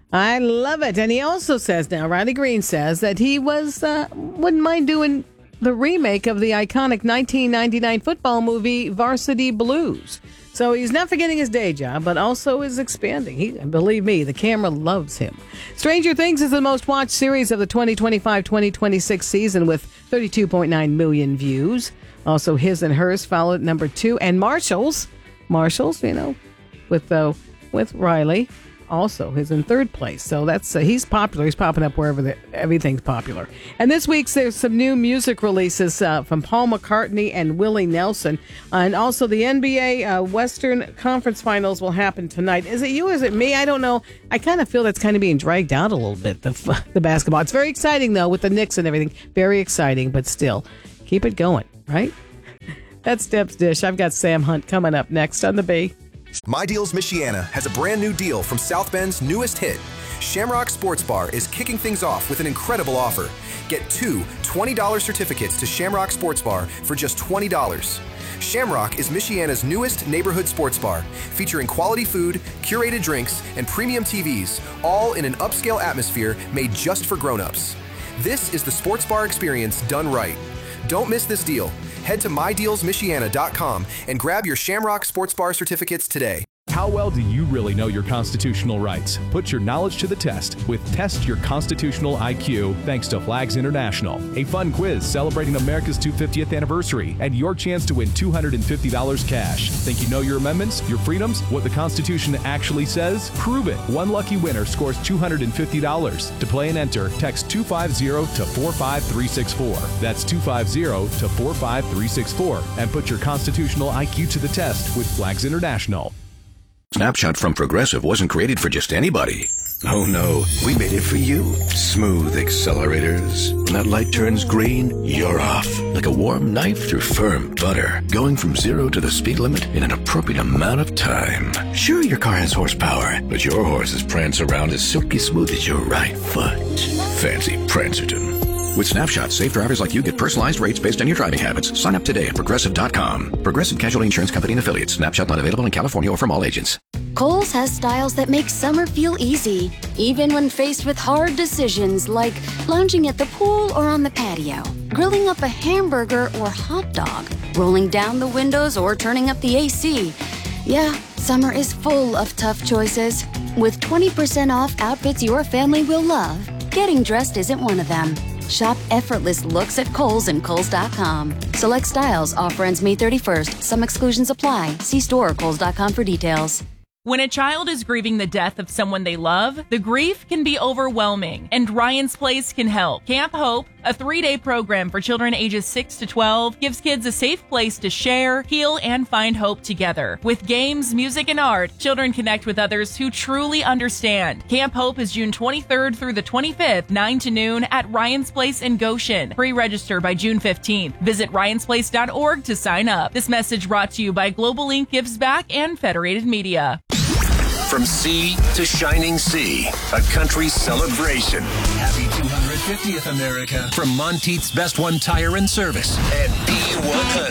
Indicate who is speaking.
Speaker 1: I love it. And he also says now, Riley Green says that he wouldn't mind doing the remake of the iconic 1999 football movie Varsity Blues. So he's not forgetting his day job, but also is expanding. Believe me, the camera loves him. Stranger Things is the most watched series of the 2025-2026 season with 32.9 million views. Also, His and Hers followed at number 2. And Marshalls, with Riley, also is in third place. So that's he's popular. He's popping up wherever everything's popular. And this week's there's some new music releases from Paul McCartney and Willie Nelson. And also the NBA Western Conference Finals will happen tonight. Is it you? Is it me? I don't know. I kind of feel that's kind of being dragged out a little bit, the basketball. It's very exciting, though, with the Knicks and everything. Very exciting, but still, keep it going, right? That's Deb's Dish. I've got Sam Hunt coming up next on the B.
Speaker 2: My Deals Michiana has a brand new deal from South Bend's newest hit. Shamrock Sports Bar is kicking things off with an incredible offer. Get 2 $20 certificates to Shamrock Sports Bar for just $20. Shamrock is Michiana's newest neighborhood sports bar, featuring quality food, curated drinks, and premium TVs, all in an upscale atmosphere made just for grown-ups. This is the sports bar experience done right. Don't miss this deal. Head to mydealsmichiana.com and grab your Shamrock Sports Bar certificates today.
Speaker 3: How well do you really know your constitutional rights? Put your knowledge to the test with Test Your Constitutional IQ, thanks to Flags International. A fun quiz celebrating America's 250th anniversary and your chance to win $250 cash. Think you know your amendments, your freedoms, what the Constitution actually says? Prove it. One lucky winner scores $250. To play and enter, text 250 to 45364. That's 250 to 45364. And put your constitutional IQ to the test with Flags International.
Speaker 4: Snapshot from Progressive wasn't created for just anybody. Oh no, we made it for you. Smooth accelerators. When that light turns green, you're off. Like a warm knife through firm butter. Going from 0 to the speed limit in an appropriate amount of time. Sure, your car has horsepower, but your horses prance around as silky smooth as your right foot. Fancy Prancerton. With Snapshot, safe drivers like you get personalized rates based on your driving habits. Sign up today at Progressive.com. Progressive Casualty Insurance Company and Affiliates. Snapshot not available in California or from all agents.
Speaker 5: Kohl's has styles that make summer feel easy, even when faced with hard decisions like lounging at the pool or on the patio, grilling up a hamburger or hot dog, rolling down the windows or turning up the AC. Yeah, summer is full of tough choices. With 20% off outfits your family will love, getting dressed isn't one of them. Shop effortless looks at Kohl's and Kohl's.com. Select styles. Offer ends May 31st. Some exclusions apply. See store or Kohl's.com for details.
Speaker 6: When a child is grieving the death of someone they love, the grief can be overwhelming, and Ryan's Place can help. Camp Hope, a 3-day program for children ages 6 to 12, gives kids a safe place to share, heal, and find hope together. With games, music, and art, children connect with others who truly understand. Camp Hope is June 23rd through the 25th, 9 to noon at Ryan's Place in Goshen. Pre-register by June 15th. Visit ryansplace.org to sign up. This message brought to you by Global Link Gives Back and Federated Media.
Speaker 7: From sea to shining sea, a country celebration. Happy 250th America. From Monteith's Best One Tire and Service and B100.